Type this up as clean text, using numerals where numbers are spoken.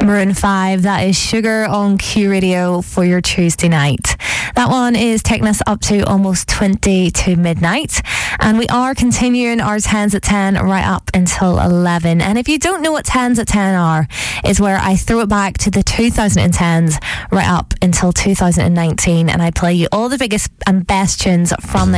Maroon 5, that is Sugar on Q Radio for your Tuesday night. That one is taking us up to almost 20 to midnight, and we are continuing our 10s at 10 right up until 11. And if you don't know what 10s at 10 are, it's where I throw it back to the 2010s right up until 2019, and I play you all the biggest and best tunes from the